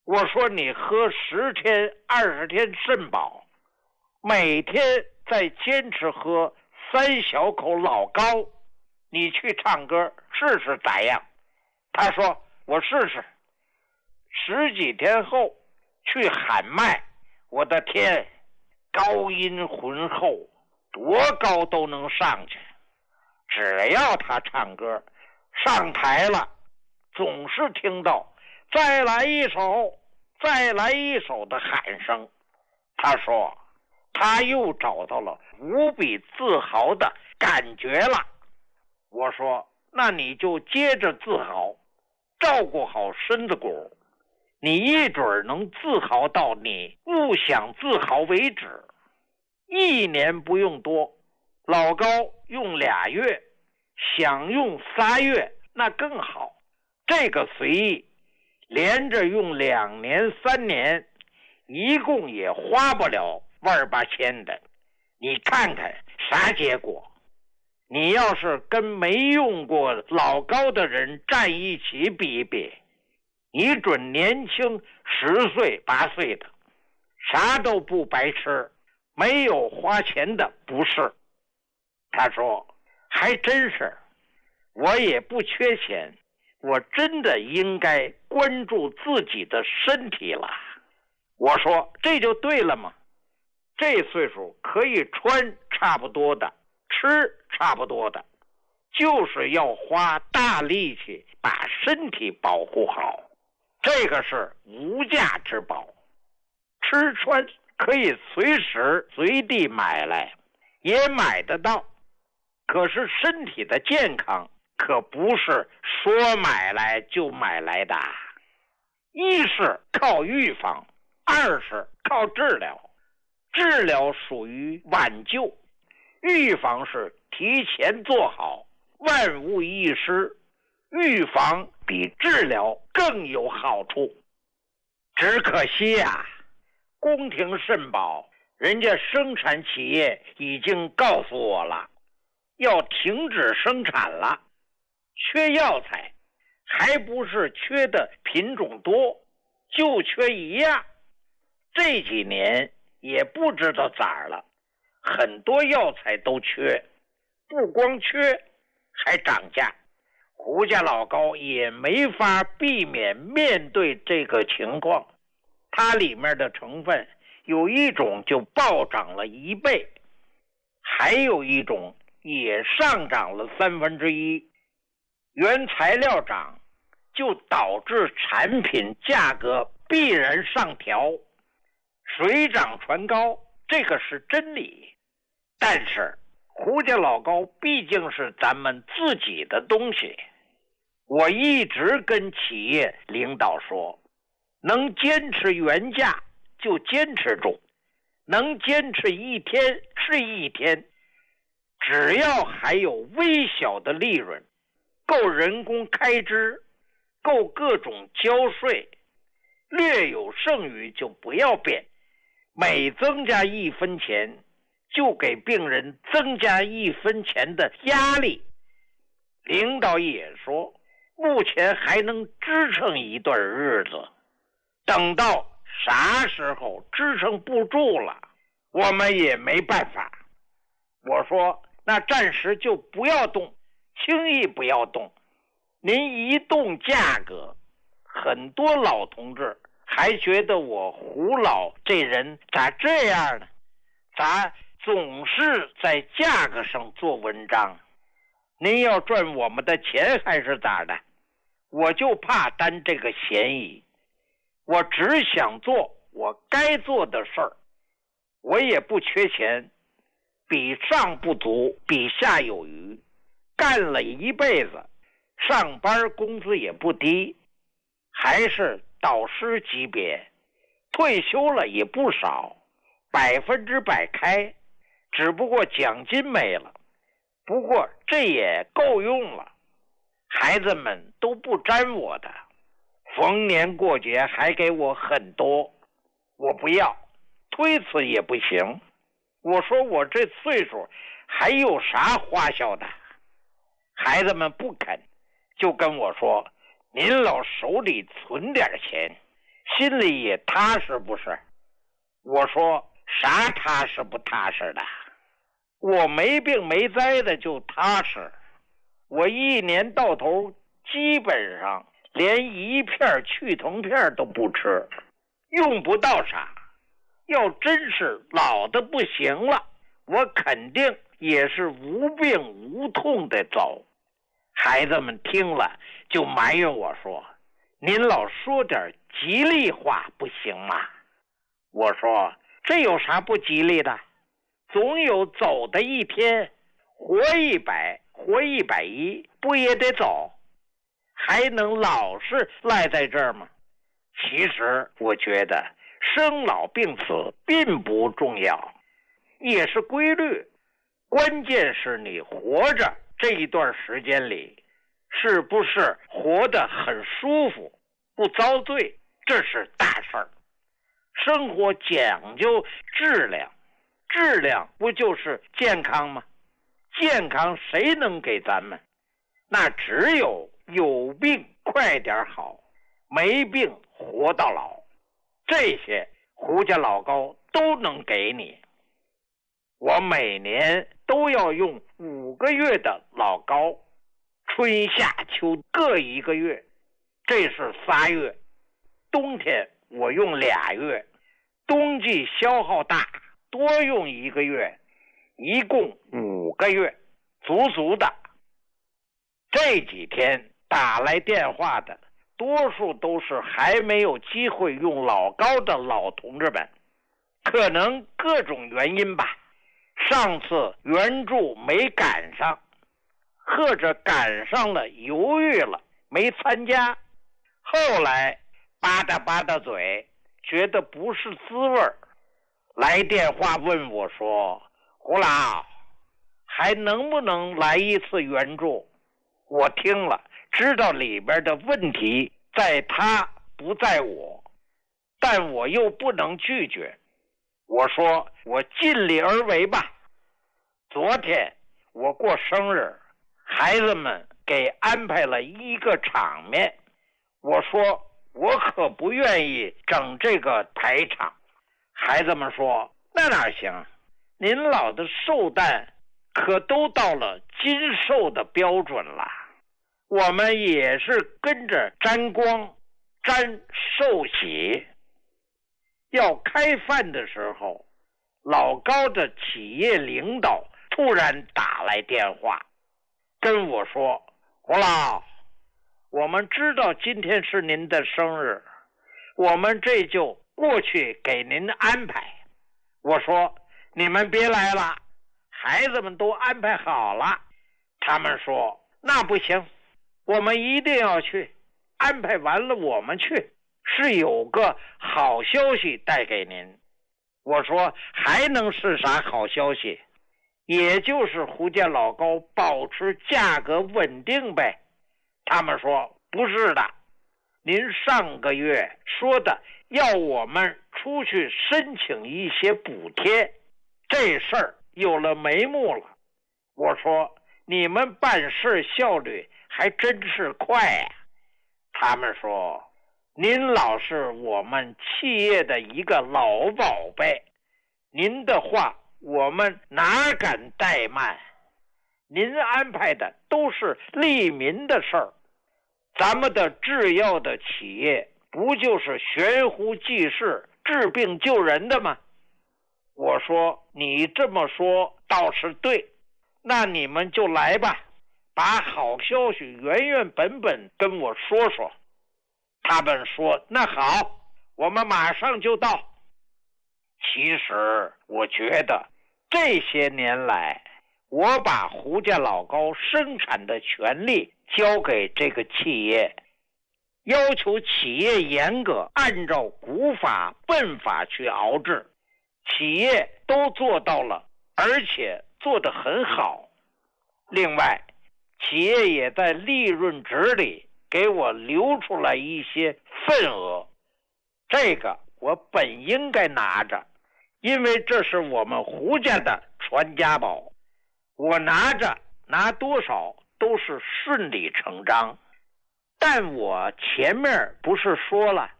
我说你喝10天20天肾宝，每天再坚持喝3小口老高，你去唱歌试试咋样？他说我试试。10几天后去喊麦，我的天，高音浑厚，多高都能上去。只要他唱歌上台了，总是听到再来一首再来一首的喊声。他说他又找到了无比自豪的感觉了。我说那你就接着自豪，照顾好身子骨，你一准能自豪到你不想自豪为止。1年不用多，老高用2月，想用3月那更好。这个随意，连着用2年3年，一共也花不了万8千的。你看看啥结果？你要是跟没用过老高的人站一起比一比，你准年轻10岁8岁的，啥都不白吃，没有花钱的不是。他说还真是，我也不缺钱，我真的应该关注自己的身体了。我说这就对了嘛，这岁数可以穿差不多的，吃差不多的，就是要花大力气把身体保护好，这个是无价之宝。吃穿可以随时随地买来，也买得到，可是身体的健康可不是说买来就买来的。一是靠预防，二是靠治疗。治疗属于挽救，预防是提前做好，万无一失。预防比治疗更有好处。只可惜啊，宫廷肾宝人家生产企业已经告诉我了，要停止生产了。缺药材，还不是缺的品种多，就缺一样。这几年也不知道咋了，很多药材都缺，不光缺，还涨价。胡家老高也没法避免面对这个情况，它里面的成分有一种就暴涨了1倍，还有一种也上涨了1/3。原材料涨，就导致产品价格必然上调，水涨船高，这个是真理。但是胡家老高毕竟是咱们自己的东西，我一直跟企业领导说，能坚持原价就坚持住，能坚持1天是1天，只要还有微小的利润，够人工开支，够各种交税，略有剩余就不要变，每增加1分钱就给病人增加1分钱的压力。领导也说目前还能支撑一段日子，等到啥时候支撑不住了，我们也没办法。我说那暂时就不要动，轻易不要动。您一动价格，很多老同志还觉得我胡老这人咋这样呢？咋总是在价格上做文章？您要赚我们的钱还是咋的？我就怕担这个嫌疑，我只想做我该做的事儿，我也不缺钱，比上不足，比下有余，干了一辈子，上班工资也不低，还是导师级别，退休了也不少，100%开，只不过奖金没了，不过这也够用了。孩子们都不沾我的，逢年过节还给我很多，我不要，推辞也不行。我说我这岁数还有啥花销的？孩子们不肯，就跟我说，您老手里存点钱， 心里也踏实不是？我说啥踏实不踏实的？我没病没灾的就踏实。我一年到头基本上连一片去疼片都不吃，用不到啥。要真是老的不行了，我肯定也是无病无痛的走。孩子们听了就埋怨我说，您老说点吉利话不行吗？我说这有啥不吉利的？总有走的一天，活100活110不也得走？还能老是赖在这儿吗？其实我觉得生老病死并不重要，也是规律，关键是你活着这一段时间里是不是活得很舒服，不遭罪，这是大事儿。生活讲究质量，质量不就是健康吗？健康谁能给咱们？那只有病快点好，没病活到老，这些胡家老高都能给你。我每年都要用5个月的老高，春夏秋各1个月，这是3月。冬天我用2月，冬季消耗大，多用1个月，一共5个月，足足的。这几天打来电话的多数都是还没有机会用老高的老同志们，可能各种原因吧，上次援助没赶上，或者赶上了犹豫了没参加，后来吧嗒嘴，觉得不是滋味儿，来电话问我说，胡老还能不能来一次援助？我听了知道里边的问题在他不在我，但我又不能拒绝。我说我尽力而为吧。昨天我过生日，孩子们给安排了一个场面，我说我可不愿意整这个排场。孩子们说那哪行，您老的寿诞可都到了金寿的标准了，我们也是跟着沾光沾寿喜。要开饭的时候，老高的企业领导突然打来电话跟我说，胡老，我们知道今天是您的生日，我们这就过去给您安排。我说你们别来了，孩子们都安排好了。他们说那不行，我们一定要去，安排完了我们去，是有个好消息带给您。我说还能是啥好消息？也就是胡家老高保持价格稳定呗。他们说不是的，您上个月说的要我们出去申请一些补贴，这事儿有了眉目了。我说你们办事效率还真是快呀。他们说您老是我们企业的一个老宝贝，您的话我们哪敢怠慢，您安排的都是利民的事儿，咱们的制药的企业不就是悬壶济世治病救人的吗？我说你这么说倒是对，那你们就来吧，把好消息原本跟我说说。他们说那好，我们马上就到。其实我觉得这些年来，我把胡家老高生产的权利交给这个企业，要求企业严格按照古法笨法去熬制，企业都做到了，而且做得很好。另外，企业也在利润值里给我留出来一些份额，这个我本应该拿着，因为这是我们胡家的传家宝，我拿着拿多少都是顺理成章。但我前面不是说了，